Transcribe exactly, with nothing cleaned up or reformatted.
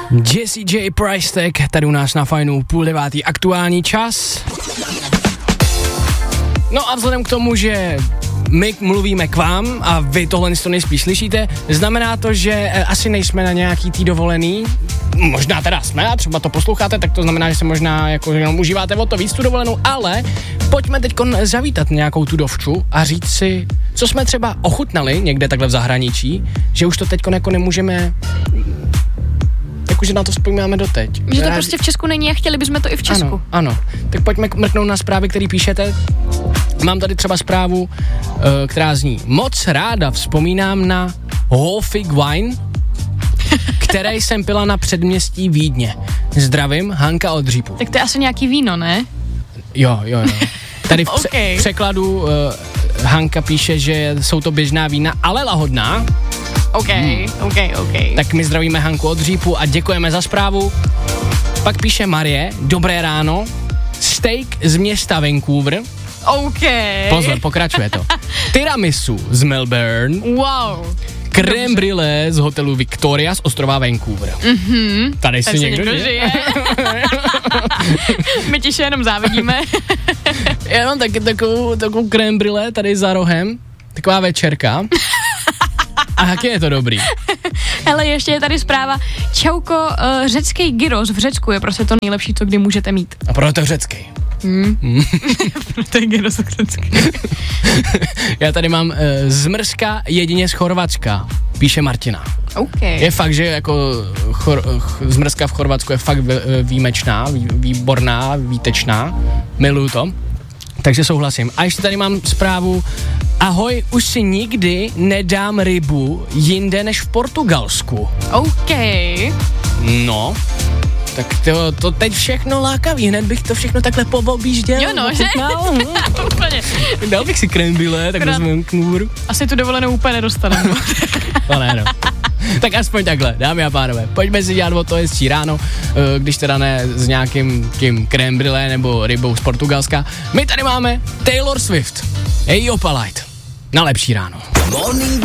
Jessie J. Price Tag, tady u nás na Fajnu, půl devátý aktuální čas. No a vzhledem k tomu, že my mluvíme k vám a vy tohle to nejspíš slyšíte, znamená to, že asi nejsme na nějaký tý dovolený, možná teda jsme a třeba to posloucháte, tak to znamená, že se možná jako jenom užíváte o to víc tu dovolenou, ale pojďme teď zavítat nějakou tu dovču a říct si, co jsme třeba ochutnali někde takhle v zahraničí, že už to teď jako nemůžeme, jakože na to vzpomínáme doteď. Že to prostě v Česku není a chtěli bychom to i v Česku. Ano, ano. Tak pojďme mrknout na zprávy, které píšete. Mám tady třeba zprávu, která zní: moc ráda vzpomínám na Hofig Wine, které jsem pila na předměstí Vídně. Zdravím, Hanka od Dřípu. Tak to je asi nějaký víno, ne? Jo, jo, jo. Tady v pře- okay. překladu uh, Hanka píše, že jsou to běžná vína, ale lahodná. OK, hmm. OK, OK. Tak my zdravíme Hanku od Dřípu a děkujeme za zprávu. Pak píše Marie: dobré ráno, steak z města Vancouver. OK. Pozor, pokračuje to. Tiramisu z Melbourne. Wow. Crème brûlée z hotelu Victoria z ostrova Vancouver. Mhm. Tady si někdo, někdo žije. My tiše jenom závidíme. Já mám taky takovou, takovou crème brûlée tady za rohem. Taková večerka. A jaký je to dobrý? Hele, ještě je tady zpráva. Čauko, uh, řecký gyros v Řecku je prostě to nejlepší, co kdy můžete mít. A proto řecký. Hmm. Mm. Proto je gyros řecký. Já tady mám uh, zmrzka jedině z Chorvatska, píše Martina. Okay. Je fakt, že jako chor, ch, zmrzka v Chorvatsku je fakt výjimečná, vý, výborná, výtečná. Miluju to. Takže souhlasím. A ještě tady mám zprávu. Ahoj, už si nikdy nedám rybu jinde než v Portugalsku. OK. No, tak to, to teď všechno lákavý, hned bych to všechno takhle pobobížděl. Jo no, že? Úplně. Dal bych si crème brûlée, tak vezmeme knůr. Asi tu dovolenou úplně nedostaneme. To ne, no. Tak aspoň takhle, dámy a pánové, pojďme si dělat o to hezčí ráno, když teda ne s nějakým tím crème brûlée nebo rybou z Portugalska. My tady máme Taylor Swift, její Opalite, na lepší ráno. Morning